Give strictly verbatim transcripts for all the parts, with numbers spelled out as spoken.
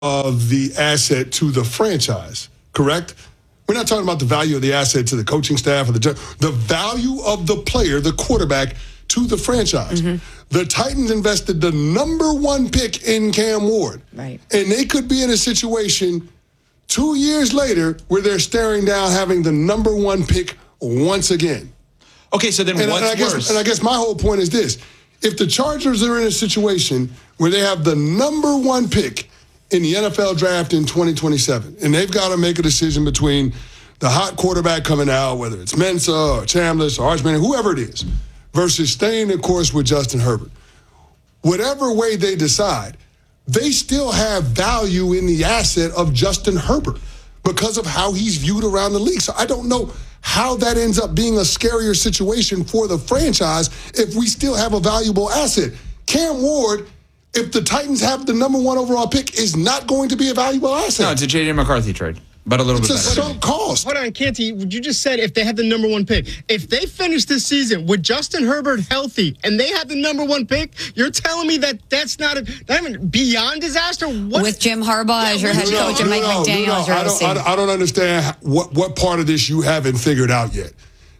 of the asset to the franchise, correct? We're not talking about the value of the asset to the coaching staff or the the value of the player, the quarterback, to the franchise. Mm-hmm. The Titans invested the number one pick in Cam Ward. Right. And they could be in a situation two years later where they're staring down having the number one pick once again. Okay, so then and, what's and I guess, worse? And I guess my whole point is this. If the Chargers are in a situation where they have the number one pick in the N F L draft in twenty twenty-seven, and they've got to make a decision between the hot quarterback coming out, whether it's Mensah or Chambliss or Archman, whoever it is, versus staying the course with Justin Herbert. Whatever way they decide, they still have value in the asset of Justin Herbert because of how he's viewed around the league. So I don't know how that ends up being a scarier situation for the franchise if we still have a valuable asset. Cam Ward, if the Titans have the number one overall pick, is not going to be a valuable asset. No, it's a J J McCarthy trade, but a little it's bit a better. sunk cost. Hold on, Canty, you just said if they have the number one pick. If they finish this season with Justin Herbert healthy and they have the number one pick, you're telling me that that's not, a, not even beyond disaster? What? With Jim Harbaugh yeah, as your head no, coach no, and Mike no, McDaniel no, as your I don't, I, don't, I don't understand what, what part of this you haven't figured out yet.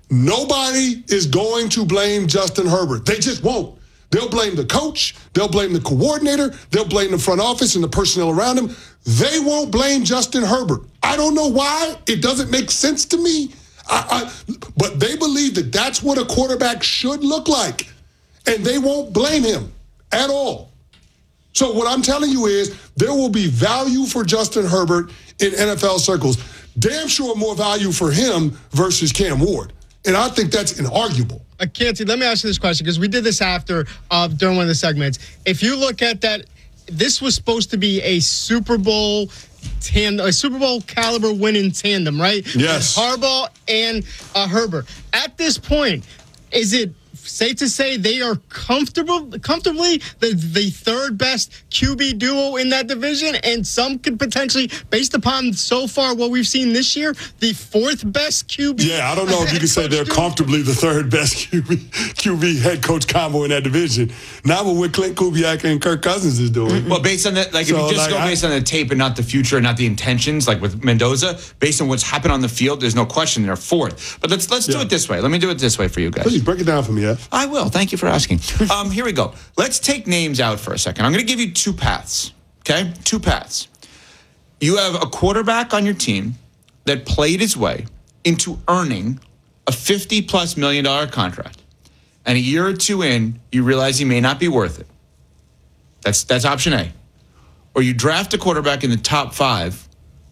Nobody is going to blame Justin Herbert. They just won't. They'll blame the coach. They'll blame the coordinator. They'll blame the front office and the personnel around him. They won't blame Justin Herbert. I don't know why. It doesn't make sense to me. I, I, but they believe that that's what a quarterback should look like. And they won't blame him at all. So what I'm telling you is there will be value for Justin Herbert in N F L circles. Damn sure more value for him versus Cam Ward. And I think that's inarguable. Uh, Canty, let me ask you this question, because we did this after, uh, during one of the segments. If you look at that, this was supposed to be a Super Bowl tandem, a Super Bowl caliber winning tandem, right? Yes. With Harbaugh and uh, Herbert. At this point, is it safe to say they are comfortable, comfortably the, the third best Q B duo in that division, and some could potentially, based upon so far what we've seen this year, the fourth best Q B? Yeah, I don't know if you can say they're comfortably the third best Q B, Q B head coach combo in that division. Not what Clint Kubiak and Kirk Cousins is doing. Well, based on that, like So, if you just like, go based on the tape and not the future and not the intentions, like with Mendoza, based on what's happened on the field, there's no question they're fourth. But let's let's Yeah. do it this way. Let me do it this way for you guys. Please break it down for me, F. I will. Thank you for asking. Um, here we go. Let's take names out for a second. I'm going to give you two paths, okay? Two paths. You have a quarterback on your team that played his way into earning a fifty-plus million dollar contract. And a year or two in, you realize he may not be worth it. That's, that's option A. Or you draft a quarterback in the top five,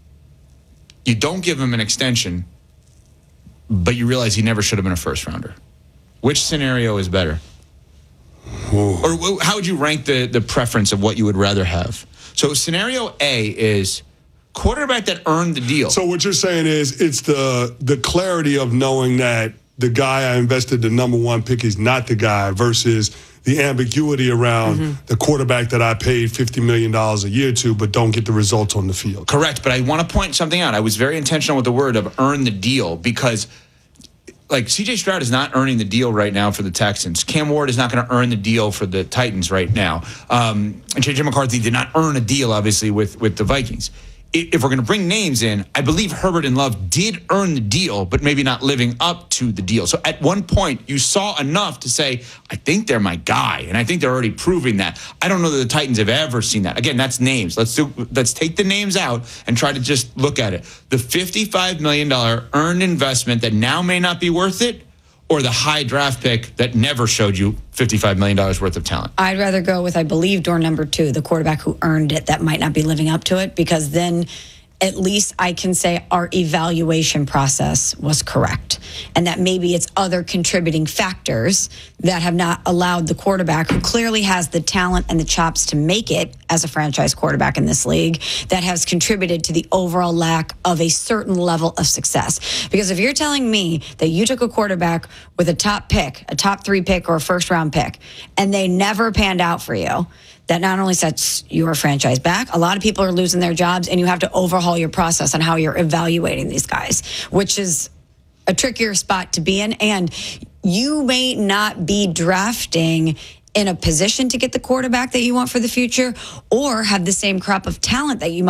you don't give him an extension, but you realize he never should have been a first rounder. Which scenario is better? Ooh. Or how would you rank the, the preference of what you would rather have? So scenario A is quarterback that earned the deal. So what you're saying is it's the the clarity of knowing that the guy I invested the number one pick is not the guy versus the ambiguity around mm-hmm. the quarterback that I paid fifty million dollars a year to but don't get the results on the field. Correct, but I want to point something out. I was very intentional with the word of earn the deal because like C J Stroud is not earning the deal right now for the Texans. Cam Ward is not going to earn the deal for the Titans right now. Um, and J J McCarthy did not earn a deal, obviously, with, with the Vikings. If we're going to bring names in, I believe Herbert and Love did earn the deal, but maybe not living up to the deal. So at one point, you saw enough to say, I think they're my guy, and I think they're already proving that. I don't know that the Titans have ever seen that. Again, that's names. Let's do. Let's take the names out and try to just look at it. The fifty-five million dollars earned investment that now may not be worth it, or the high draft pick that never showed you fifty-five million dollars worth of talent? I'd rather go with, I believe, door number two, the quarterback who earned it that might not be living up to it, because then at least I can say our evaluation process was correct, and that maybe it's other contributing factors that have not allowed the quarterback, who clearly has the talent and the chops to make it as a franchise quarterback in this league, that has contributed to the overall lack of a certain level of success. Because if you're telling me that you took a quarterback with a top pick, a top three pick or a first round pick, and they never panned out for you, that not only sets your franchise back, a lot of people are losing their jobs, and you have to overhaul your process on how you're evaluating these guys, which is a trickier spot to be in. And you may not be drafting in a position to get the quarterback that you want for the future, or have the same crop of talent that you might